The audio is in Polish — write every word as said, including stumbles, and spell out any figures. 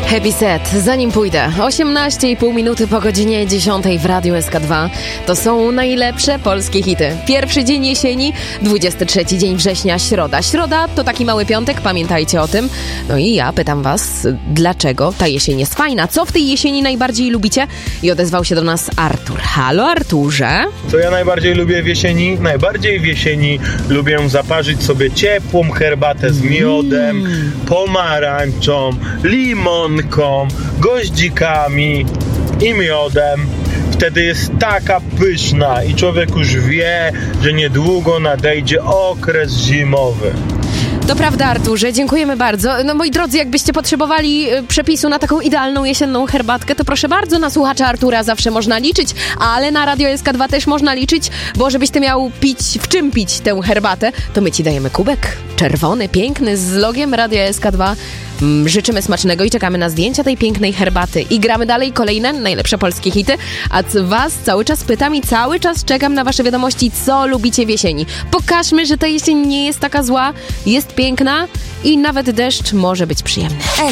Happy Set, zanim pójdę. osiemnaście i pół minuty po godzinie dziesiątej w Radiu S K dwa. To są najlepsze polskie hity. Pierwszy dzień jesieni, dwudziesty trzeci dzień września, środa. Środa to taki mały piątek, pamiętajcie o tym. No i ja pytam was, dlaczego ta jesień jest fajna? Co w tej jesieni najbardziej lubicie? I odezwał się do nas Artur. Halo Arturze. Co ja najbardziej lubię w jesieni? Najbardziej w jesieni lubię zaparzyć sobie ciepłą herbatę z miodem, mm. pomarańczą, limonką, goździkami i miodem. Wtedy jest taka pyszna i człowiek już wie, że niedługo nadejdzie okres zimowy. To prawda, Arturze, dziękujemy bardzo. No moi drodzy, jakbyście potrzebowali przepisu na taką idealną jesienną herbatkę, to proszę bardzo, na słuchacza Artura zawsze można liczyć, ale na Radio S K dwa też można liczyć, bo żebyś ty miał pić, w czym pić tę herbatę, to my ci dajemy kubek czerwony, piękny, z logiem Radio S K dwa. Życzymy smacznego i czekamy na zdjęcia tej pięknej herbaty. I gramy dalej kolejne najlepsze polskie hity. A was cały czas pytam i cały czas czekam na wasze wiadomości, co lubicie w jesieni. Pokażmy, że ta jesień nie jest taka zła, jest piękna i nawet deszcz może być przyjemny.